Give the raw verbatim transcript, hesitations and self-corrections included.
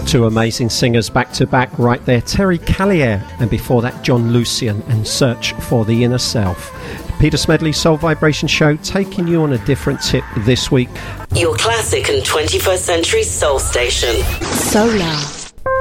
Two amazing singers back to back right there, Terry Callier, and before that John Lucian and Search for the Inner Self. Peter Smedley Soul Vibration Show, taking you on a different tip this week. Your classic and twenty-first century soul station. Solar.